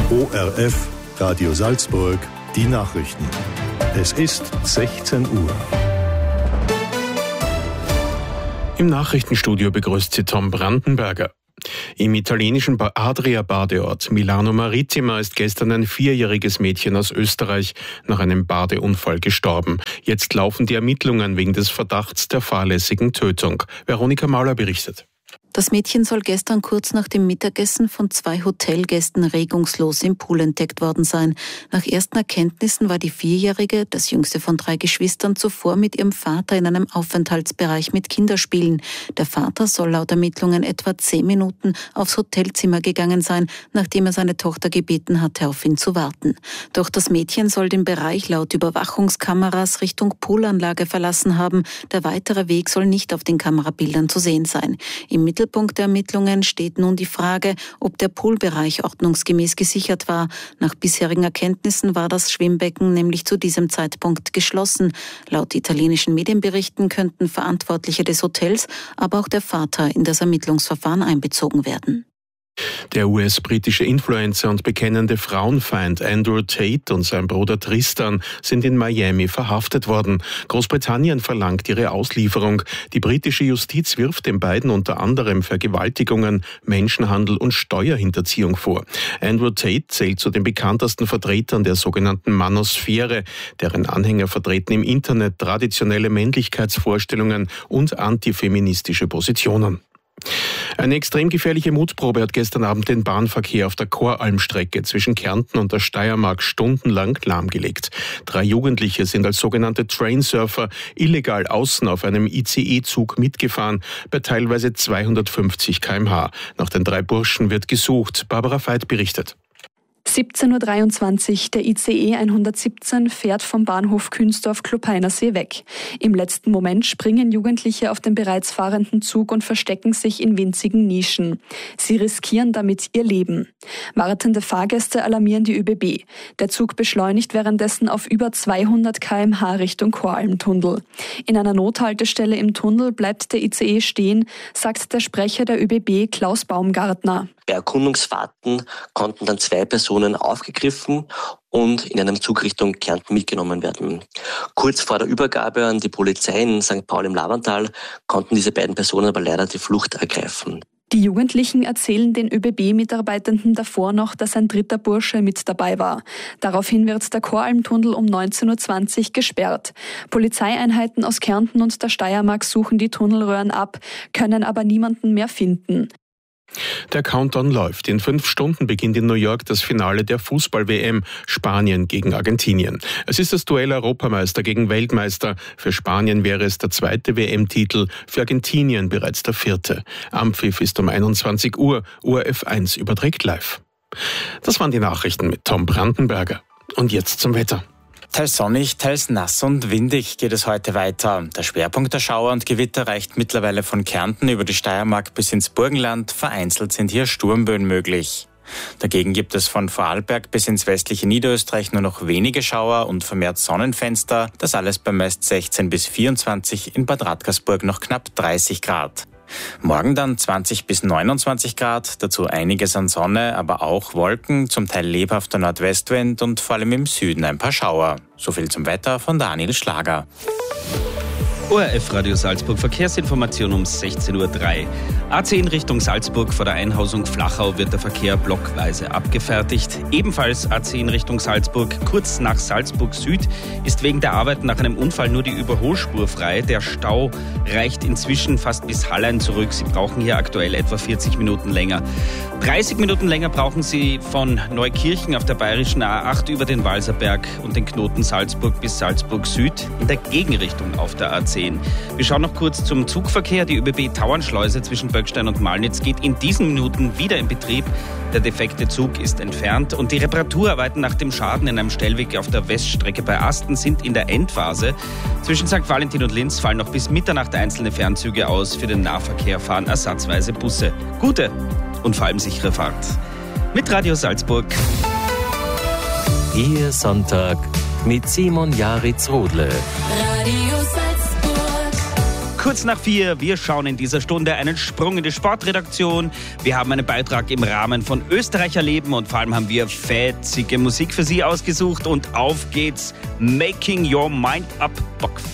ORF, Radio Salzburg, die Nachrichten. Es ist 16 Uhr. Im Nachrichtenstudio begrüßt Sie Tom Brandenberger. Im italienischen Adria-Badeort Milano Marittima ist gestern ein 4-jähriges Mädchen aus Österreich nach einem Badeunfall gestorben. Jetzt laufen die Ermittlungen wegen des Verdachts der fahrlässigen Tötung. Veronika Mauler berichtet. Das Mädchen soll gestern kurz nach dem Mittagessen von 2 Hotelgästen regungslos im Pool entdeckt worden sein. Nach ersten Erkenntnissen war die 4-Jährige, das jüngste von 3 Geschwistern, zuvor mit ihrem Vater in einem Aufenthaltsbereich mit Kinderspielen. Der Vater soll laut Ermittlungen etwa 10 Minuten aufs Hotelzimmer gegangen sein, nachdem er seine Tochter gebeten hatte, auf ihn zu warten. Doch das Mädchen soll den Bereich laut Überwachungskameras Richtung Poolanlage verlassen haben. Der weitere Weg soll nicht auf den Kamerabildern zu sehen sein. Im Mittelpunkt der Ermittlungen steht nun die Frage, ob der Poolbereich ordnungsgemäß gesichert war. Nach bisherigen Erkenntnissen war das Schwimmbecken nämlich zu diesem Zeitpunkt geschlossen. Laut italienischen Medienberichten könnten Verantwortliche des Hotels, aber auch der Vater in das Ermittlungsverfahren einbezogen werden. Der US-britische Influencer und bekennende Frauenfeind Andrew Tate und sein Bruder Tristan sind in Miami verhaftet worden. Großbritannien verlangt ihre Auslieferung. Die britische Justiz wirft den beiden unter anderem Vergewaltigungen, Menschenhandel und Steuerhinterziehung vor. Andrew Tate zählt zu den bekanntesten Vertretern der sogenannten Manosphäre, deren Anhänger vertreten im Internet traditionelle Männlichkeitsvorstellungen und antifeministische Positionen. Eine extrem gefährliche Mutprobe hat gestern Abend den Bahnverkehr auf der Koralmstrecke zwischen Kärnten und der Steiermark stundenlang lahmgelegt. 3 Jugendliche sind als sogenannte Trainsurfer illegal außen auf einem ICE-Zug mitgefahren, bei teilweise 250 km/h. Nach den 3 Burschen wird gesucht. Barbara Veit berichtet. 17.23 Uhr, der ICE 117 fährt vom Bahnhof Künzdorf-Klopeinersee weg. Im letzten Moment springen Jugendliche auf den bereits fahrenden Zug und verstecken sich in winzigen Nischen. Sie riskieren damit ihr Leben. Wartende Fahrgäste alarmieren die ÖBB. Der Zug beschleunigt währenddessen auf über 200 km/h Richtung Koralmtunnel. In einer Nothaltestelle im Tunnel bleibt der ICE stehen, sagt der Sprecher der ÖBB Klaus Baumgartner. Bei Erkundungsfahrten konnten dann 2 Personen aufgegriffen und in einem Zug Richtung Kärnten mitgenommen werden. Kurz vor der Übergabe an die Polizei in St. Paul im Lavantal konnten diese beiden Personen aber leider die Flucht ergreifen. Die Jugendlichen erzählen den ÖBB-Mitarbeitenden davor noch, dass ein 3. Bursche mit dabei war. Daraufhin wird der Koralmtunnel um 19.20 Uhr gesperrt. Polizeieinheiten aus Kärnten und der Steiermark suchen die Tunnelröhren ab, können aber niemanden mehr finden. Der Countdown läuft. In 5 Stunden beginnt in New York das Finale der Fußball-WM, Spanien gegen Argentinien. Es ist das Duell Europameister gegen Weltmeister. Für Spanien wäre es der 2. WM-Titel, für Argentinien bereits der 4. Anpfiff ist um 21 Uhr. ORF 1 überträgt live. Das waren die Nachrichten mit Tom Brandenberger. Und jetzt zum Wetter. Teils sonnig, teils nass und windig geht es heute weiter. Der Schwerpunkt der Schauer und Gewitter reicht mittlerweile von Kärnten über die Steiermark bis ins Burgenland. Vereinzelt sind hier Sturmböen möglich. Dagegen gibt es von Vorarlberg bis ins westliche Niederösterreich nur noch wenige Schauer und vermehrt Sonnenfenster. Das alles bei meist 16 bis 24, in Bad Radkersburg noch knapp 30 Grad. Morgen dann 20 bis 29 Grad, dazu einiges an Sonne, aber auch Wolken, zum Teil lebhafter Nordwestwind und vor allem im Süden ein paar Schauer. So viel zum Wetter von Daniel Schlager. ORF Radio Salzburg, Verkehrsinformation um 16.03 Uhr. A10 Richtung Salzburg, vor der Einhausung Flachau wird der Verkehr blockweise abgefertigt. Ebenfalls A10 Richtung Salzburg, kurz nach Salzburg Süd, ist wegen der Arbeiten nach einem Unfall nur die Überholspur frei. Der Stau reicht inzwischen fast bis Hallein zurück. Sie brauchen hier aktuell etwa 40 Minuten länger. 30 Minuten länger brauchen Sie von Neukirchen auf der bayerischen A8 über den Walserberg und den Knoten Salzburg bis Salzburg Süd in der Gegenrichtung auf der A10. Wir schauen noch kurz zum Zugverkehr. Die ÖBB Tauernschleuse zwischen Böckstein und Malnitz geht in diesen Minuten wieder in Betrieb. Der defekte Zug ist entfernt und die Reparaturarbeiten nach dem Schaden in einem Stellweg auf der Weststrecke bei Asten sind in der Endphase. Zwischen St. Valentin und Linz fallen noch bis Mitternacht einzelne Fernzüge aus. Für den Nahverkehr fahren ersatzweise Busse. Gute und vor allem sichere Fahrt. Mit Radio Salzburg. Ihr Sonntag mit Simon Jaritz-Rodle. Radio Salzburg. kurz nach 4. Wir schauen in dieser Stunde einen Sprung in die Sportredaktion. Wir haben einen Beitrag im Rahmen von Österreicher Leben und vor allem haben wir fetzige Musik für Sie ausgesucht. Und auf geht's. Making Your Mind Up, Block